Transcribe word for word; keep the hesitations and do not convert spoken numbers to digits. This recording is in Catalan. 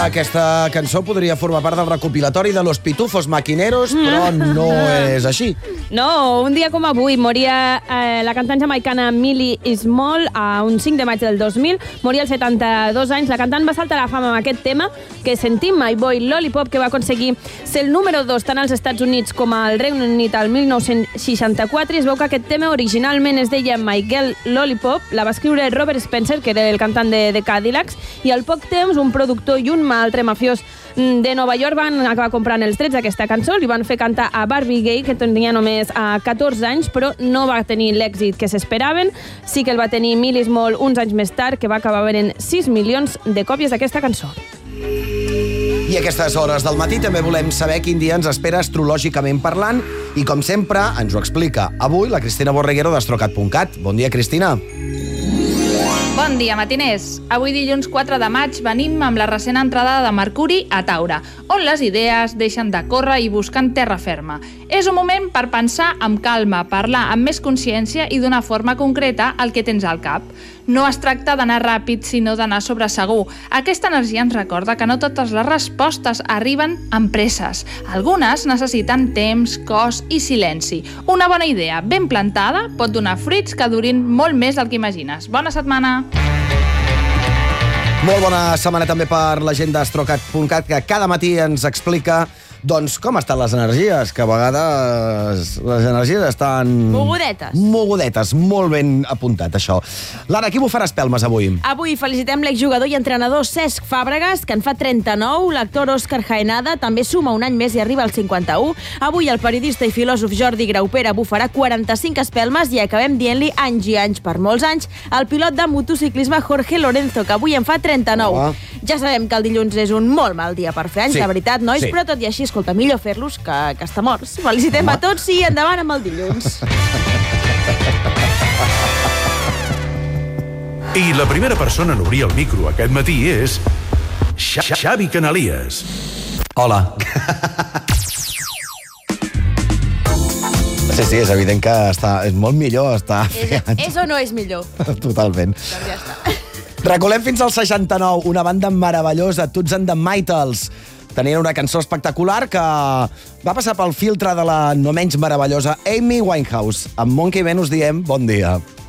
aquesta cançó podria formar part del recopilatori de Los Pitufos Maquineros, però no és així. No, un dia com avui moria eh, la cantant jamaicana Millie Small a un cinc de maig del dos mil. Moria als setanta-dos anys. La cantant va saltar a la fama amb aquest tema que sentim, My Boy Lollipop, que va aconseguir ser el número dos tant als Estats Units com al Regne Unit al mil nou-cents seixanta-quatre. I es veu que aquest tema originalment es deia My Girl Lollipop. La va escriure Robert Spencer, que era el cantant de, de Cadillacs, i al poc temps un productor i un altre mafiós de Nova York van acabar comprant els drets d'aquesta cançó, li van fer cantar a Barbie Gay, que tenia només catorze anys, però no va tenir l'èxit que s'esperaven. Sí que el va tenir Millie Small uns anys més tard, que va acabar venent sis milions de còpies d'aquesta cançó. I a aquestes hores del matí també volem saber quin dia ens espera astrològicament parlant i, com sempre, ens ho explica avui la Cristina Borreguero d'Astrocat punt cat. Bon dia, Cristina. Bon dia, matiners. Avui dilluns quatre de maig venim amb la recent entrada de Mercuri a Taure, on les idees deixen de córrer i busquen terra ferma. És un moment per pensar amb calma, parlar amb més consciència i d'una forma concreta el que tens al cap. No es tracta d'anar ràpid, sinó d'anar sobre segur. Aquesta energia ens recorda que no totes les respostes arriben amb presses. Algunes necessiten temps, cos i silenci. Una bona idea ben plantada pot donar fruits que durin molt més del que imagines. Bona setmana! Molt bona setmana també per la gent d'Astrocat punt cat, que cada matí ens explica doncs com estan les energies, que a vegades les energies estan... Mogudetes. Mogudetes, molt ben apuntat, això. Lara, qui bufarà espelmes avui? Avui felicitem l'exjugador i entrenador Cesc Fàbregas, que en fa trenta-nou. L'actor Òscar Jaenada també suma un any més i arriba als cinquanta-u. Avui el periodista i filòsof Jordi Graupera bufarà quaranta-cinc espelmes i acabem dient-li anys i anys per molts anys al pilot de motociclisme Jorge Lorenzo, que avui en fa trenta-nou. Oh. Ja sabem que el dilluns és un molt mal dia per fer anys, sí. De veritat, nois, sí. Però tot i així, escolta, millor fer-los que, que estar morts. Felicitem Home. A tots i endavant amb el dilluns. I la primera persona en obrir el micro aquest matí és Xavi Canalies. Hola. Sí, sí, és evident que està, és molt millor estar és, és o no és millor? Totalment. Doncs ja està. Recolem fins al seixanta-nou, una banda meravellosa, Toots and the Maytals. Tenien una cançó espectacular que va passar pel filtre de la no menys meravellosa Amy Winehouse. Amb Monkey Ben us diem bon dia.